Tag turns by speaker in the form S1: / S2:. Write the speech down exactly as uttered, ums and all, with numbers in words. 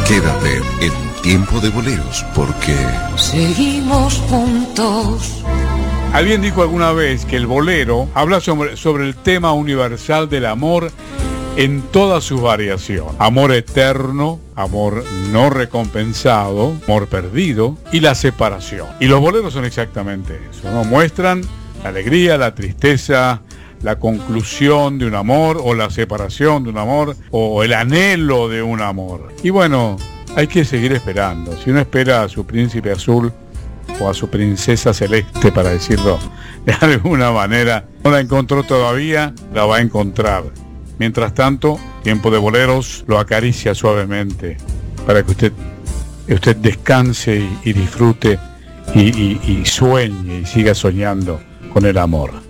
S1: Quédate en Tiempo de Boleros, porque
S2: seguimos juntos.
S3: Alguien dijo alguna vez que el bolero habla sobre, sobre el tema universal del amor en toda su variación. Amor eterno, amor no recompensado, amor perdido y la separación. Y los boleros son exactamente eso, ¿no? Muestran la alegría, la tristeza, la conclusión de un amor o la separación de un amor o el anhelo de un amor. Y bueno, hay que seguir esperando. Si uno espera a su príncipe azul o a su princesa celeste, para decirlo de alguna manera, no la encontró todavía, la va a encontrar. Mientras tanto, Tiempo de Boleros lo acaricia suavemente para que usted, usted descanse y, y disfrute y, y, y sueñe y siga soñando con el amor.